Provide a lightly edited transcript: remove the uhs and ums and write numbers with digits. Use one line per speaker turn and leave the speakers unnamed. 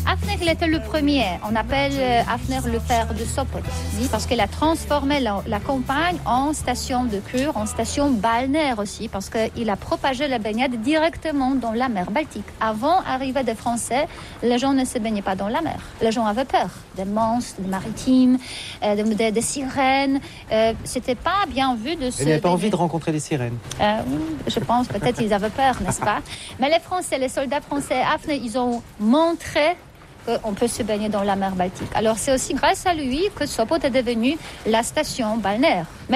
Hafner, il était le premier. On appelle Hafner le père de Sopot, oui, parce qu'il a transformé la campagne en station de cure, en station balnéaire aussi, parce qu'il a propagé la baignade directement dans la mer Baltique. Avant l'arrivée des Français, les gens ne se baignaient pas dans la mer. Les gens avaient peur des monstres, des maritimes, des sirènes. C'était pas bien vu de se.
Il n'avait pas envie de rencontrer les sirènes.
Je pense peut-être qu'ils avaient peur, n'est-ce pas? Mais les Français, les soldats français, Hafner, ils ont montré qu'on peut se baigner dans la mer Baltique. Alors c'est aussi grâce à lui que Sopot est devenu la station balnéaire.